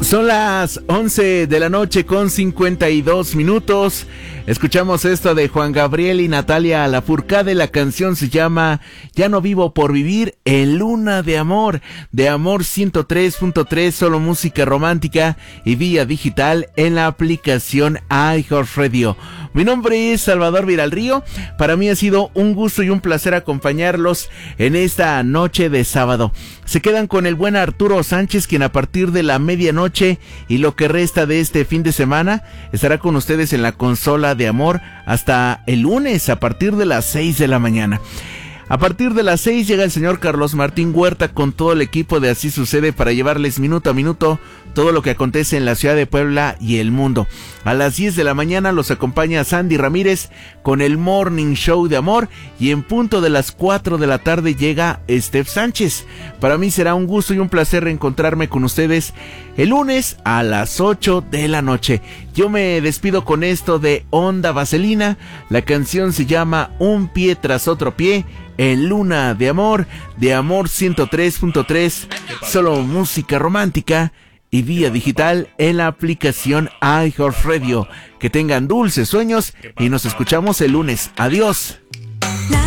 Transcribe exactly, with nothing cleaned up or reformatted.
Son las once de la noche con cincuenta y dos minutos. Escuchamos esto de Juan Gabriel y Natalia Lafourcade. La canción se llama Ya no vivo por vivir, en Luna de Amor, de Amor ciento tres punto tres, solo música romántica y vía digital en la aplicación iHeartRadio. Mi nombre es Salvador Viralrío. Para mí ha sido un gusto y un placer acompañarlos en esta noche de sábado. Se quedan con el buen Arturo Sánchez, quien a partir de la medianoche y lo que resta de este fin de semana estará con ustedes en la consola de amor hasta el lunes a partir de las seis de la mañana. A partir de las seis llega el señor Carlos Martín Huerta con todo el equipo de Así Sucede para llevarles minuto a minuto todo lo que acontece en la ciudad de Puebla y el mundo. A las diez de la mañana los acompaña Sandy Ramírez con el Morning Show de Amor y en punto de las cuatro de la tarde llega Steph Sánchez. Para mí será un gusto y un placer reencontrarme con ustedes el lunes a las ocho de la noche. Yo me despido con esto de Onda Vaselina. La canción se llama Un pie tras otro pie, en Luna de Amor, de Amor ciento tres punto tres, solo música romántica y vía digital en la aplicación iHeartRadio. Que tengan dulces sueños y nos escuchamos el lunes. Adiós.